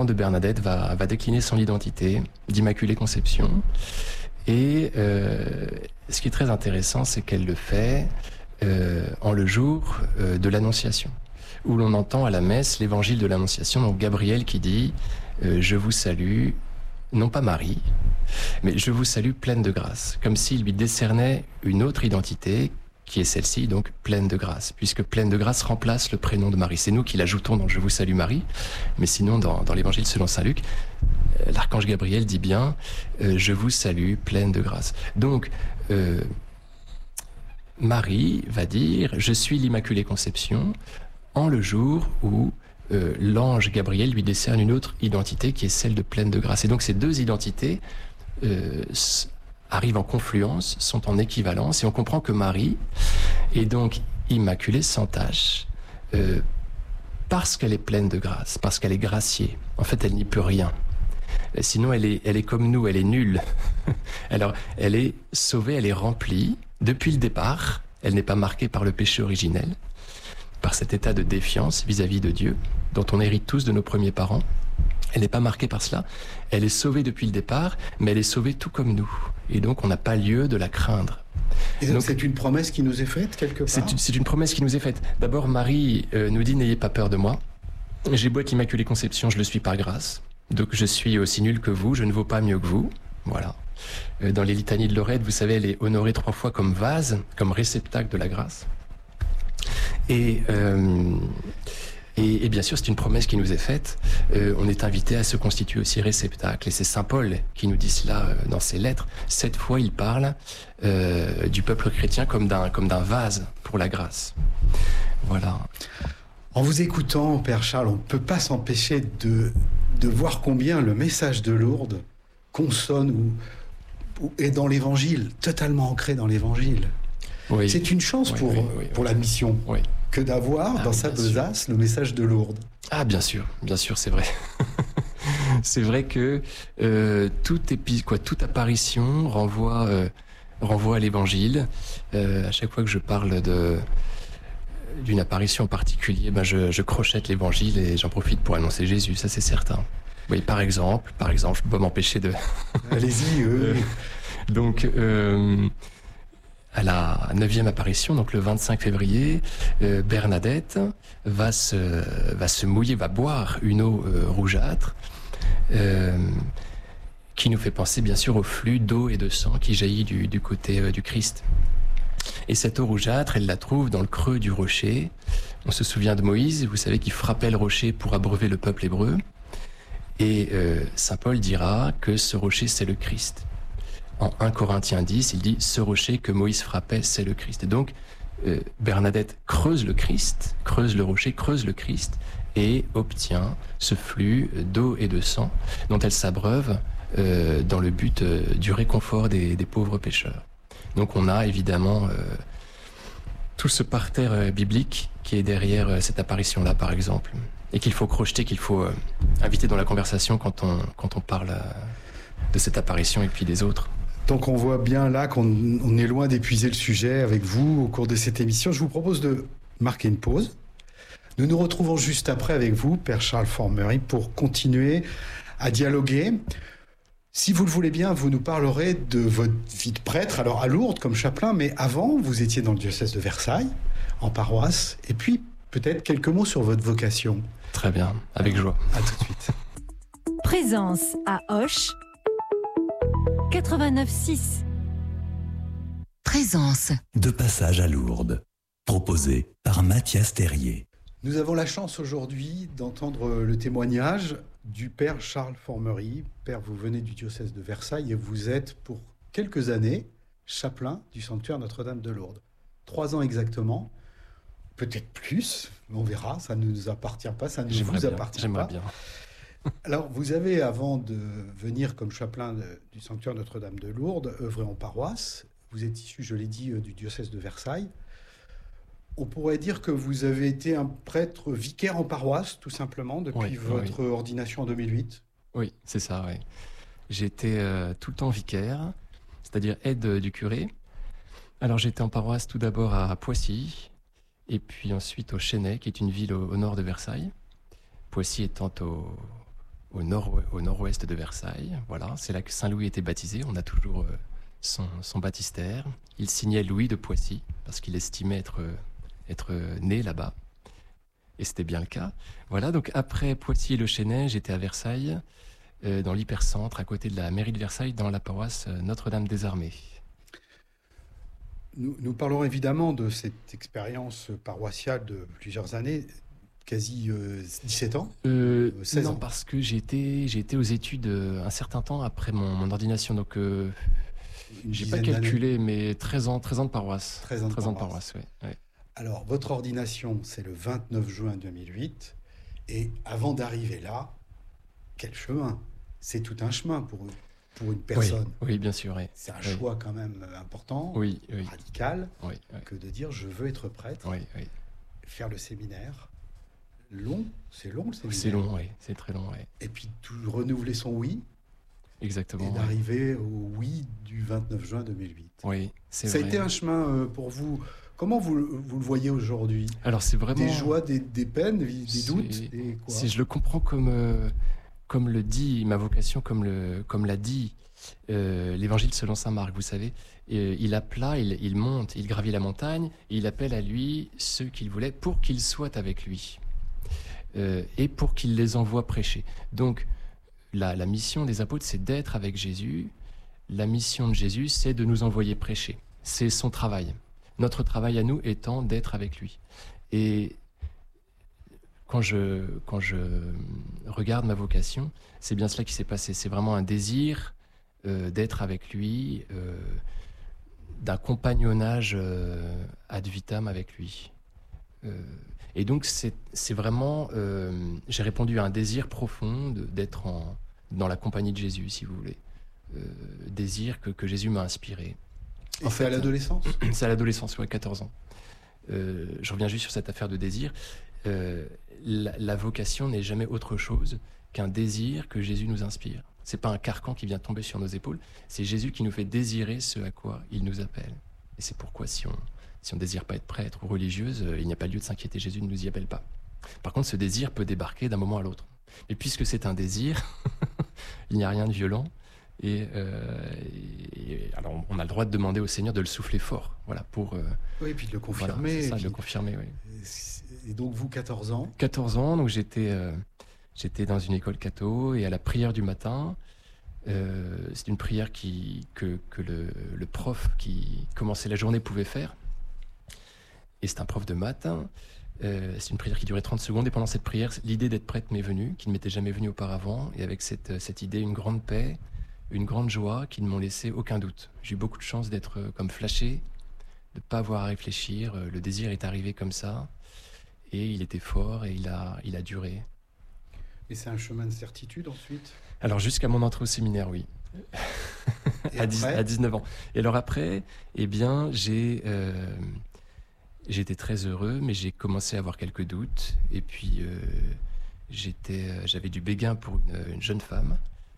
de Bernadette va décliner son identité d'Immaculée Conception. Et ce qui est très intéressant, c'est qu'elle le fait en le jour de l'Annonciation, où l'on entend à la messe l'évangile de l'Annonciation, donc Gabriel qui dit « Je vous salue », non pas Marie, mais « Je vous salue pleine de grâce », comme s'il lui décernait une autre identité qui est celle-ci, donc pleine de grâce, puisque pleine de grâce remplace le prénom de Marie. C'est nous qui l'ajoutons dans « Je vous salue Marie », mais sinon dans l'évangile selon saint Luc, l'archange Gabriel dit bien je vous salue pleine de grâce. Donc Marie va dire je suis l'Immaculée Conception en le jour où l'ange Gabriel lui décerne une autre identité qui est celle de pleine de grâce. Et donc ces deux identités arrivent en confluence, sont en équivalence, et on comprend que Marie est donc immaculée sans tache parce qu'elle est pleine de grâce, parce qu'elle est graciée. En fait, elle n'y peut rien. Sinon, elle est comme nous, elle est nulle. Alors, elle est sauvée, elle est remplie. Depuis le départ, elle n'est pas marquée par le péché originel, par cet état de défiance vis-à-vis de Dieu, dont on hérite tous de nos premiers parents. Elle n'est pas marquée par cela. Elle est sauvée depuis le départ, mais elle est sauvée tout comme nous. Et donc, on n'a pas lieu de la craindre. Et donc, c'est une promesse qui nous est faite, quelque part ? C'est une promesse qui nous est faite. D'abord, Marie nous dit « N'ayez pas peur de moi. J'ai beau être l'Immaculée Conception, je le suis par grâce. Donc je suis aussi nul que vous, je ne vaux pas mieux que vous. » Voilà. Dans les litanies de Lorette, vous savez, elle est honorée 3 fois comme vase, comme réceptacle de la grâce. Et bien sûr, c'est une promesse qui nous est faite. On est invité à se constituer aussi réceptacle. Et c'est saint Paul qui nous dit cela dans ses lettres. 7 fois, il parle du peuple chrétien comme d'un vase pour la grâce. Voilà. En vous écoutant, Père Charles, on ne peut pas s'empêcher de voir combien le message de Lourdes consonne ou est dans l'Évangile, totalement ancré dans l'Évangile. Oui. C'est une chance pour la mission que d'avoir dans sa besace le message de Lourdes. Ah, bien sûr, c'est vrai. C'est vrai que toute apparition renvoie à l'Évangile. À chaque fois que je parle d'une apparition en particulier, je crochette l'Évangile et j'en profite pour annoncer Jésus, ça c'est certain. Oui, par exemple, je ne peux pas m'empêcher de... Allez-y. Donc, à la 9e apparition, donc le 25 février, Bernadette va se mouiller, va boire une eau rougeâtre, qui nous fait penser bien sûr au flux d'eau et de sang qui jaillit du côté du Christ. Et cette eau rougeâtre, elle la trouve dans le creux du rocher. On se souvient de Moïse, vous savez, qui frappait le rocher pour abreuver le peuple hébreu. Et saint Paul dira que ce rocher, c'est le Christ. En 1 Corinthiens 10, il dit « Ce rocher que Moïse frappait, c'est le Christ ». Et donc, Bernadette creuse le Christ, creuse le rocher, creuse le Christ et obtient ce flux d'eau et de sang dont elle s'abreuve dans le but du réconfort des pauvres pécheurs. Donc on a évidemment tout ce parterre biblique qui est derrière cette apparition-là, par exemple, et qu'il faut crocheter, qu'il faut inviter dans la conversation quand on parle de cette apparition et puis des autres. Donc on voit bien là qu'on est loin d'épuiser le sujet avec vous au cours de cette émission. Je vous propose de marquer une pause. Nous nous retrouvons juste après avec vous, Père Charles Formery, pour continuer à dialoguer. Si vous le voulez bien, vous nous parlerez de votre vie de prêtre, alors à Lourdes comme chapelain, mais avant, vous étiez dans le diocèse de Versailles, en paroisse, et puis peut-être quelques mots sur votre vocation. Très bien, avec joie. À tout de suite. Présence à Auch, 89.6. Présence. De passage à Lourdes, proposé par Mathias Terrier. Nous avons la chance aujourd'hui d'entendre le témoignage du Père Charles Formery. Père, vous venez du diocèse de Versailles et vous êtes pour quelques années chapelain du sanctuaire Notre-Dame de Lourdes. 3 ans exactement, peut-être plus, on verra, ça ne nous appartient pas, ça ne vous appartient pas. J'aimerais bien. Alors, vous avez, avant de venir comme chapelain du sanctuaire Notre-Dame de Lourdes, œuvré en paroisse. Vous êtes issu, je l'ai dit, du diocèse de Versailles. On pourrait dire que vous avez été un prêtre vicaire en paroisse, tout simplement, depuis votre ordination en 2008. Oui, c'est ça, oui. J'ai été tout le temps vicaire, c'est-à-dire aide du curé. Alors j'étais en paroisse tout d'abord à Poissy, et puis ensuite au Chesnay, qui est une ville au nord de Versailles. Poissy étant au nord-ouest de Versailles. Voilà, c'est là que Saint Louis était baptisé. On a toujours son baptistère. Il signait Louis de Poissy parce qu'il estimait être né là-bas. Et c'était bien le cas. Voilà, donc après Poissy et Le Chesnay, j'étais à Versailles, dans l'hypercentre, à côté de la mairie de Versailles, dans la paroisse Notre-Dame des Armées. Nous parlons évidemment de cette expérience paroissiale de plusieurs années, quasi 17 ans, 16 non, ans. parce que j'ai été aux études un certain temps après mon ordination, donc Une j'ai pas dizaine calculé, mais 13 ans de paroisse. 13 ans de 13 ans de paroisse. paroisse, oui. Ouais. Alors, votre ordination, c'est le 29 juin 2008. Et avant d'arriver là, quel chemin? C'est tout un chemin pour une personne. Oui, bien sûr. Oui. C'est un Oui. choix quand même important, Oui. radical, Oui, oui. que de dire je veux être prêtre, Oui, oui. faire le séminaire. Long, c'est long le séminaire. C'est long, oui. C'est très long, oui. Et puis renouveler son oui Exactement. et oui. d'arriver au oui du 29 juin 2008. Oui, c'est Ça vrai. a été un chemin pour vous. Comment vous le voyez aujourd'hui? Alors, c'est vraiment... Des joies, des peines, des C'est- doutes, des quoi? Je le comprends comme le dit ma vocation, comme l'a dit l'Évangile selon saint Marc, vous savez. Il appela, il monte, il gravit la montagne, et il appelle à lui ceux qu'il voulait pour qu'ils soient avec lui et pour qu'il les envoie prêcher. Donc, la mission des apôtres, c'est d'être avec Jésus. La mission de Jésus, c'est de nous envoyer prêcher. C'est son travail. Notre travail à nous étant d'être avec lui. Et quand je regarde ma vocation, c'est bien cela qui s'est passé. C'est vraiment un désir d'être avec lui, d'un compagnonnage ad vitam avec lui. Et donc c'est vraiment, j'ai répondu à un désir profond d'être dans la compagnie de Jésus, si vous voulez. Désir que Jésus m'a inspiré. Et c'est à l'adolescence? C'est à l'adolescence, ouais, 14 ans. Je reviens juste sur cette affaire de désir. La vocation n'est jamais autre chose qu'un désir que Jésus nous inspire. C'est pas un carcan qui vient tomber sur nos épaules, c'est Jésus qui nous fait désirer ce à quoi il nous appelle. Et c'est pourquoi si on désire pas être prêtre ou religieuse, il n'y a pas lieu de s'inquiéter, Jésus ne nous y appelle pas. Par contre, ce désir peut débarquer d'un moment à l'autre. Et puisque c'est un désir, il n'y a rien de violent. Et alors, on a le droit de demander au Seigneur de le souffler fort, voilà, pour... Oui, et puis de le voilà, confirmer. c'est ça, et de le puis- confirmer, oui. Et donc vous, 14 ans, 14 ans, donc j'étais dans une école catho, et à la prière du matin, c'est une prière que le prof qui commençait la journée pouvait faire. Et c'est un prof de maths. C'est une prière qui durait 30 secondes. Et pendant cette prière, l'idée d'être prêtre m'est venue, qui ne m'était jamais venue auparavant. Et avec cette idée, une grande paix, une grande joie qui ne m'ont laissé aucun doute. J'ai eu beaucoup de chance d'être comme flashé, de ne pas avoir à réfléchir. Le désir est arrivé comme ça. Et il était fort et il a duré. et c'est un chemin de certitude ensuite. Alors jusqu'à mon entrée au séminaire, oui. Et à après 19 ans. Et alors après, eh bien, j'étais très heureux, mais j'ai commencé à avoir quelques doutes. Et puis, j'avais du béguin pour une jeune femme.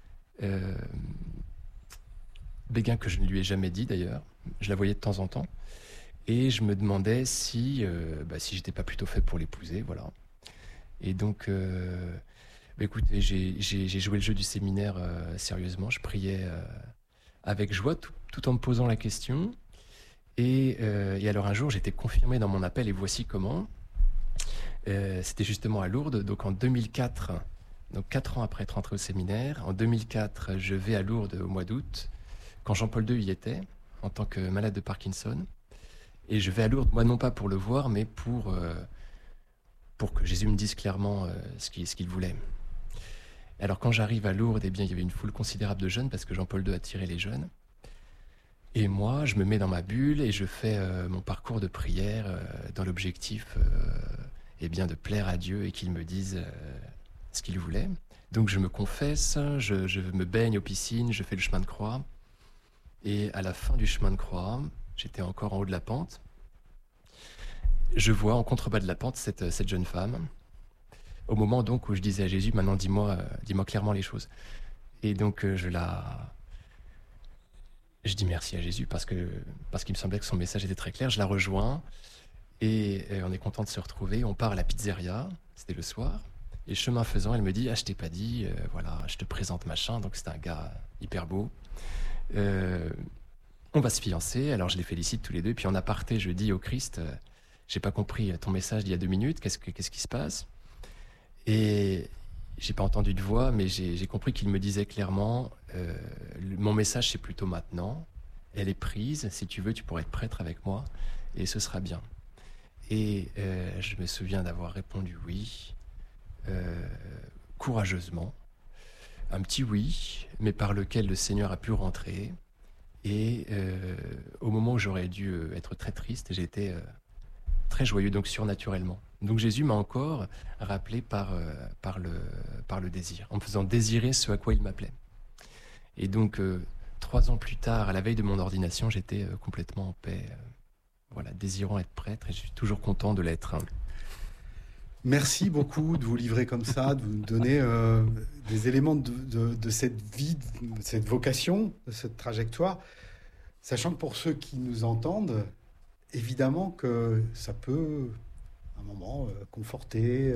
Béguin que je ne lui ai jamais dit d'ailleurs. Je la voyais de temps en temps. Et je me demandais si j'étais pas plutôt fait pour l'épouser, voilà. Et donc, écoutez, j'ai joué le jeu du séminaire sérieusement. Je priais avec joie, tout en me posant la question. Et alors un jour, j'étais confirmé dans mon appel, et voici comment. C'était justement à Lourdes, donc en 2004, donc 4 ans après être rentré au séminaire. En 2004, je vais à Lourdes au mois d'août, quand Jean-Paul II y était, en tant que malade de Parkinson. Et je vais à Lourdes, moi non pas pour le voir, mais pour que Jésus me dise clairement ce qu'il voulait. Alors quand j'arrive à Lourdes, eh bien, il y avait une foule considérable de jeunes, parce que Jean-Paul II attirait les jeunes. Et moi, je me mets dans ma bulle et je fais mon parcours de prière dans l'objectif de plaire à Dieu et qu'il me dise ce qu'il voulait. Donc je me confesse, je me baigne aux piscines, je fais le chemin de croix. Et à la fin du chemin de croix, j'étais encore en haut de la pente, je vois en contrebas de la pente cette jeune femme. Au moment donc où je disais à Jésus, maintenant dis-moi clairement les choses. Et donc je dis merci à Jésus parce qu'il me semblait que son message était très clair. Je la rejoins et on est content de se retrouver. On part à la pizzeria, c'était le soir. Et chemin faisant, elle me dit, je t'ai pas dit, voilà, je te présente machin. Donc c'est un gars hyper beau. On va se fiancer. Alors je les félicite tous les deux. Puis en aparté, je dis au Christ, j'ai pas compris ton message d'il y a 2 minutes. Qu'est-ce qui se passe? Et j'ai pas entendu de voix, mais j'ai compris qu'il me disait clairement, mon message c'est plutôt maintenant. Elle est prise. Si tu veux, tu pourrais être prêtre avec moi, et ce sera bien. Et je me souviens d'avoir répondu oui, courageusement, un petit oui, mais par lequel le Seigneur a pu rentrer. Et au moment où j'aurais dû être très triste, j'étais très joyeux, donc surnaturellement. Donc Jésus m'a encore rappelé par le désir, en me faisant désirer ce à quoi il m'appelait. Et donc 3 ans plus tard, à la veille de mon ordination, j'étais complètement en paix, voilà, désirant être prêtre, et je suis toujours content de l'être. Merci beaucoup de vous livrer comme ça, de vous donner des éléments de cette vie, de cette vocation, de cette trajectoire, sachant que pour ceux qui nous entendent, évidemment que ça peut, à un moment, conforter,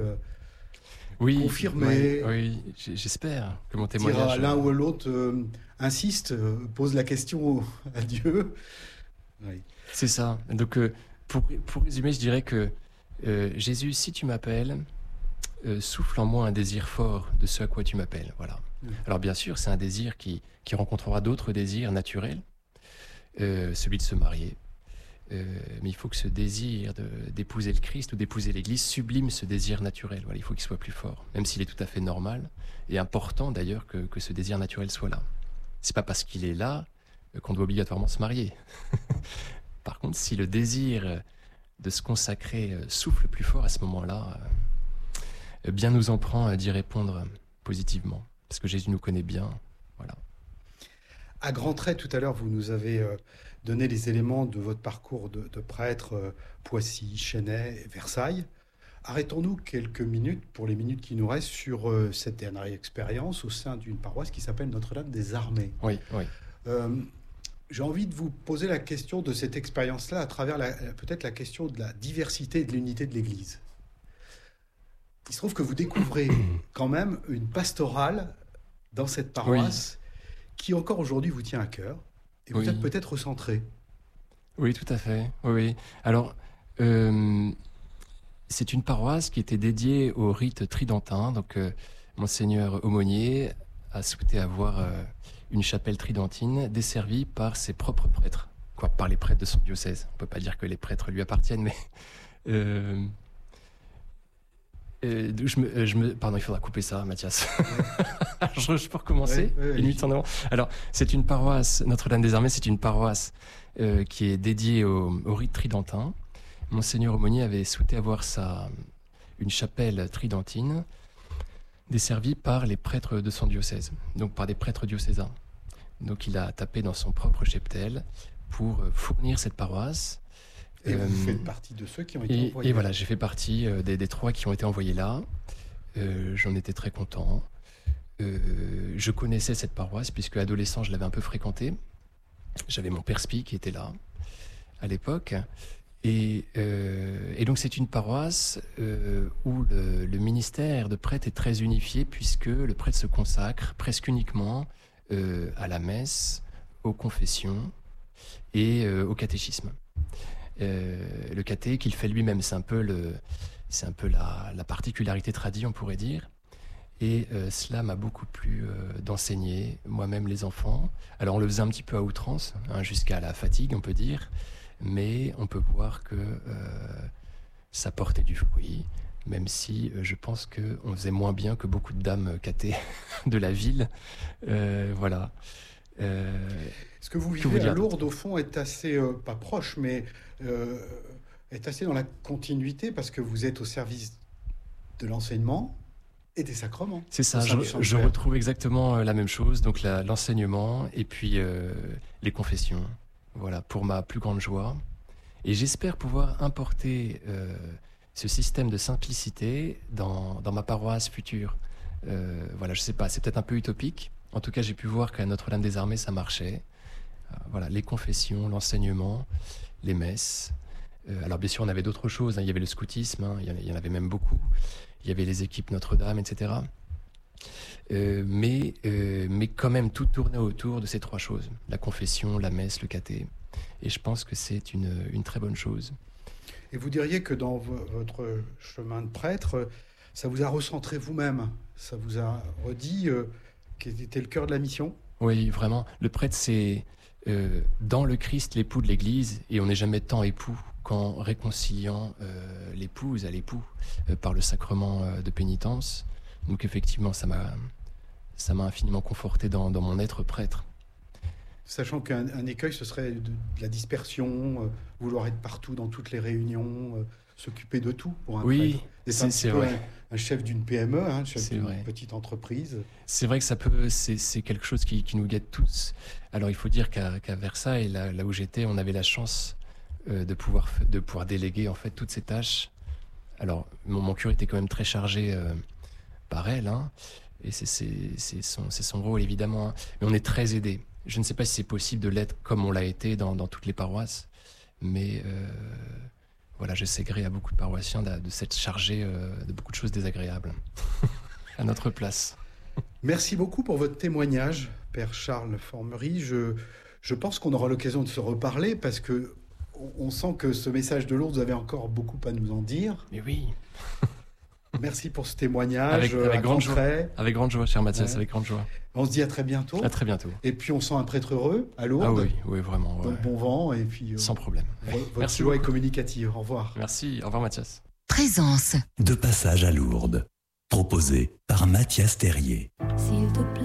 confirmer. Oui, j'espère que mon témoignage... L'un ou l'autre insiste, pose la question à Dieu. Oui. C'est ça. Donc, pour résumer, je dirais que Jésus, si tu m'appelles, souffle en moi un désir fort de ce à quoi tu m'appelles. Voilà. Alors bien sûr, c'est un désir qui rencontrera d'autres désirs naturels, celui de se marier. Mais il faut que ce désir d'épouser le Christ ou d'épouser l'Église sublime ce désir naturel. Voilà, il faut qu'il soit plus fort, même s'il est tout à fait normal et important d'ailleurs que ce désir naturel soit là. C'est pas parce qu'il est là qu'on doit obligatoirement se marier. Par contre, si le désir de se consacrer souffle plus fort à ce moment-là, bien nous en prend d'y répondre positivement, parce que Jésus nous connaît bien. Voilà. À grands traits, tout à l'heure, vous nous avez donné les éléments de votre parcours de prêtre, Poissy, Chennai, Versailles. Arrêtons-nous quelques minutes, pour les minutes qui nous restent, sur cette dernière expérience au sein d'une paroisse qui s'appelle Notre-Dame des Armées. Oui. J'ai envie de vous poser la question de cette expérience-là à travers peut-être la question de la diversité et de l'unité de l'Église. Il se trouve que vous découvrez quand même une pastorale dans cette paroisse qui encore aujourd'hui vous tient à cœur et vous êtes peut-être recentré. Oui, tout à fait. Oui. Alors, c'est une paroisse qui était dédiée au rite tridentin. Donc, Monseigneur Aumônier a souhaité avoir une chapelle tridentine desservie par ses propres prêtres, par les prêtres de son diocèse. On ne peut pas dire que les prêtres lui appartiennent, mais... Pardon, il faudra couper ça, Mathias. Je peux recommencer une minute en avant. Alors, c'est une paroisse, Notre-Dame des Armées, c'est une paroisse qui est dédiée au rite tridentin. Monseigneur Aumônier avait souhaité avoir une chapelle tridentine desservie par les prêtres de son diocèse, donc par des prêtres diocésains. Donc il a tapé dans son propre cheptel pour fournir cette paroisse. Et vous faites partie de ceux qui ont été envoyés. Et voilà, j'ai fait partie des 3 qui ont été envoyés là. J'en étais très content. Je connaissais cette paroisse puisque adolescent, je l'avais un peu fréquentée. J'avais mon père Spi qui était là à l'époque. Et donc c'est une paroisse où le ministère de prêtre est très unifié puisque le prêtre se consacre presque uniquement à la messe, aux confessions et au catéchisme. Le caté qu'il fait lui-même, c'est un peu la particularité tradie, on pourrait dire. Et cela m'a beaucoup plu d'enseigner moi-même les enfants. Alors on le faisait un petit peu à outrance, jusqu'à la fatigue, on peut dire. Mais on peut voir que ça portait du fruit, même si je pense qu'on faisait moins bien que beaucoup de dames cathées de la ville. Voilà. Ce que vous vivez à Lourdes, au fond, est assez, pas proche, mais est assez dans la continuité, parce que vous êtes au service de l'enseignement et des sacrements. C'est ça, je retrouve exactement la même chose, donc l'enseignement et puis les confessions. Voilà, pour ma plus grande joie. Et j'espère pouvoir importer ce système de simplicité dans ma paroisse future. Voilà, je sais pas, c'est peut-être un peu utopique. En tout cas, j'ai pu voir qu'à Notre-Dame des Armées, ça marchait. Voilà, les confessions, l'enseignement, les messes, Alors bien sûr, on avait d'autres choses. Hein. Il y avait le scoutisme, hein. Il y en avait même beaucoup. Il y avait les équipes Notre-Dame, etc. Mais quand même, tout tournait autour de ces 3 choses. La confession, la messe, le caté. Et je pense que c'est une très bonne chose. Et vous diriez que dans votre chemin de prêtre, ça vous a recentré vous-même, ça vous a redit quel était le cœur de la mission? Oui, vraiment. Le prêtre, c'est dans le Christ l'époux de l'Église, et on n'est jamais tant époux qu'en réconciliant l'épouse à l'époux par le sacrement de pénitence. Donc effectivement, ça m'a infiniment conforté dans mon être prêtre. Sachant qu'un écueil, ce serait de la dispersion, vouloir être partout dans toutes les réunions, s'occuper de tout pour un prêtre. C'est vrai. Un chef d'une PME, un chef d'une vrai. petite entreprise. C'est vrai que c'est quelque chose qui nous guette tous. Alors il faut dire qu'à Versailles, là où j'étais, on avait la chance de pouvoir déléguer en fait toutes ces tâches. Alors mon curé était quand même très chargé par elle, hein, et c'est son rôle évidemment, hein. Mais on est très aidés. Je ne sais pas si c'est possible de l'être comme on l'a été dans toutes les paroisses, mais voilà, je sais gré à beaucoup de paroissiens de s'être chargés de beaucoup de choses désagréables à notre place. Merci beaucoup pour votre témoignage, Père Charles Formery. Je pense qu'on aura l'occasion de se reparler parce que on sent que ce message de Lourdes, vous avez encore beaucoup à nous en dire. Mais oui. Merci pour ce témoignage. Avec grande joie. Avec grande joie, cher Mathias, avec grande joie. On se dit à très bientôt. À très bientôt. Et puis on sent un prêtre heureux à Lourdes. Ah oui, vraiment. Donc bon vent et puis sans problème. Votre joie est communicative. Au revoir. Merci. Au revoir, Mathias. Présence. De passage à Lourdes. Proposé par Mathias Terrier. S'il te plaît.